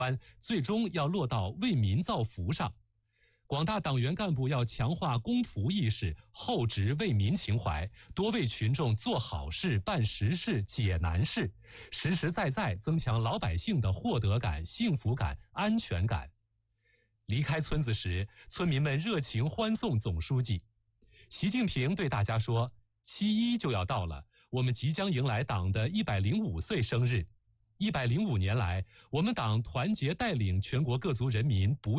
般最终要落到为民造福上。广大党员干部要强化公仆意识，厚植为民情怀，多为群众做好事、办实事、解难事，实实在在增强老百姓的获得感、幸福感、安全感。离开村子时，村民们热情欢送总书记。习近平对大家说：“7·1就要到了，我们即将迎来党的105岁生日。105年来，我们党团结带领全国各族人民不